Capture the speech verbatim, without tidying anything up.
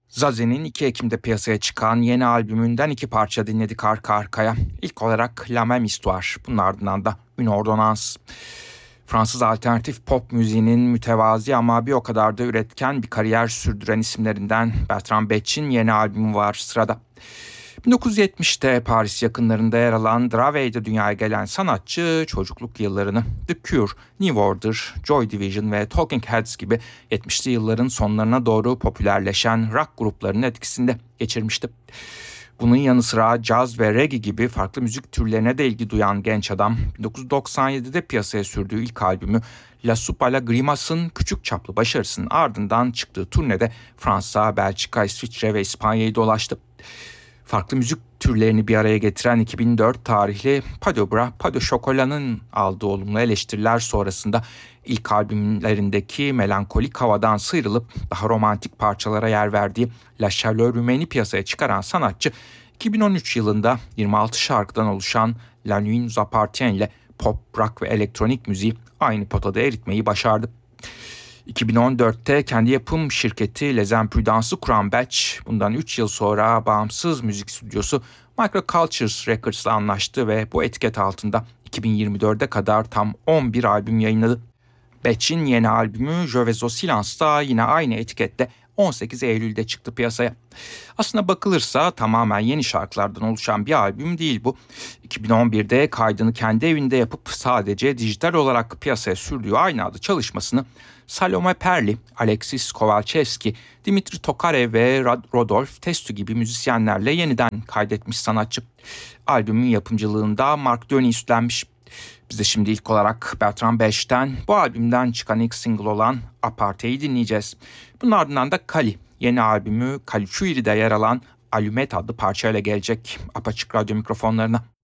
Zazen'in iki Ekim'de piyasaya çıkan yeni albümünden iki parça dinledik arka arkaya. İlk olarak La Même Histoire, bunun ardından da Une Ordonnance. Fransız alternatif pop müziğinin mütevazi ama bir o kadar da üretken bir kariyer sürdüren isimlerinden Bertrand Betch'in yeni albümü var sırada. bin dokuz yüz yetmişte Paris yakınlarında yer alan Drave'de dünyaya gelen sanatçı çocukluk yıllarını The Cure, New Order, Joy Division ve Talking Heads gibi yetmişli yılların sonlarına doğru popülerleşen rock gruplarının etkisinde geçirmişti. Bunun yanı sıra caz ve reggae gibi farklı müzik türlerine de ilgi duyan genç adam bin dokuz yüz doksan yedide piyasaya sürdüğü ilk albümü La Soupe à la Grimace'ın küçük çaplı başarısının ardından çıktığı turnede Fransa, Belçika, İsviçre ve İspanya'yı dolaştı. Farklı müzik türlerini bir araya getiren iki bin dört tarihli Pas de Bras, Pas de Chocolat'ın aldığı olumlu eleştiriler sonrasında ilk albümlerindeki melankolik havadan sıyrılıp daha romantik parçalara yer verdiği La Chaleur Humaine piyasaya çıkaran sanatçı iki bin on üç yılında yirmi altı şarkıdan oluşan La Nuit Nous Appartient ile pop, rock ve elektronik müziği aynı potada eritmeyi başardı. iki bin on dörtte kendi yapım şirketi Les Imprudence'ı kuran Betch, bundan üç yıl sonra bağımsız müzik stüdyosu Microcultures Records'la anlaştı ve bu etiket altında iki bin yirmi dörde kadar tam on bir albüm yayınladı. Betch'in yeni albümü Je vais au silence da yine aynı etikette on sekiz Eylül'de çıktı piyasaya. Aslına bakılırsa tamamen yeni şarkılardan oluşan bir albüm değil bu. iki bin on birde kaydını kendi evinde yapıp sadece dijital olarak piyasaya sürdüğü aynı adlı çalışmasını Salome Perli, Alexis Kowalczewski, Dimitri Tokarev ve Rodolphe Testu gibi müzisyenlerle yeniden kaydetmiş sanatçı. Albümün yapımcılığında Mark Döni üstlenmiş. Biz de şimdi ilk olarak Bertrand Betch'ten bu albümden çıkan ilk single olan Aparte'yi dinleyeceğiz. Bunun ardından da Kali, yeni albümü Kaliçuiri'de yer alan Allumette adlı parçayla gelecek apaçık radyo mikrofonlarına.